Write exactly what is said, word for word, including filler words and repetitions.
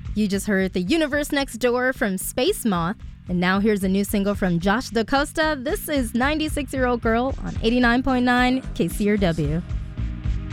You just heard The Universe Next Door from Space Moth. And now here's a new single from Josh DaCosta. This is ninety-six-Year-Old Girl on eighty-nine point nine K C R W.